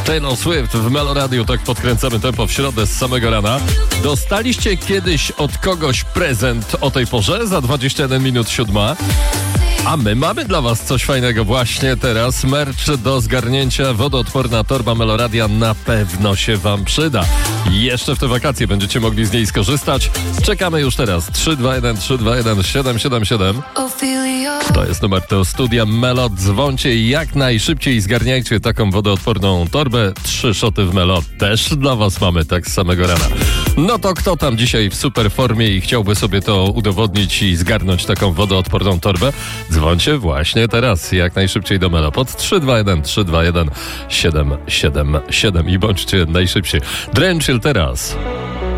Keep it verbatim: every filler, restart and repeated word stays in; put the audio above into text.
Taylor Swift w Meloradiu, tak podkręcamy tempo w środę z samego rana. Dostaliście kiedyś od kogoś prezent o tej porze za dwadzieścia jeden minut siódma? A my mamy dla was coś fajnego właśnie teraz. Merch do zgarnięcia, wodoodporna torba Meloradia na pewno się wam przyda. Jeszcze w te wakacje będziecie mogli z niej skorzystać. Czekamy już teraz. trzy dwa jeden trzy dwa jeden siedem siedem siedem. To jest numer do studia Melo. Dzwońcie jak najszybciej i zgarniajcie taką wodoodporną torbę. Trzy szoty w Melo też dla was mamy tak z samego rana. No to kto tam dzisiaj w super formie i chciałby sobie to udowodnić i zgarnąć taką wodoodporną torbę? Dzwońcie właśnie teraz, jak najszybciej do Melo pod trzy dwa jeden trzy dwa jeden siedem siedem siedem i bądźcie najszybciej. Drenchill teraz.